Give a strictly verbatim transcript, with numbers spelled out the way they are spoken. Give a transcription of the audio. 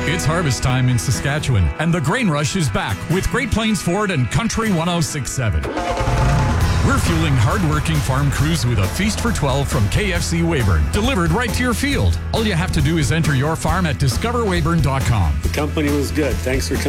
It's harvest time in Saskatchewan, and the grain rush is back with Great Plains Ford and Country ten sixty-seven. We're fueling hard-working farm crews with a feast for twelve from K F C Weyburn, delivered right to your field. All you have to do is enter your farm at discover weyburn dot com. The company was good. Thanks for coming.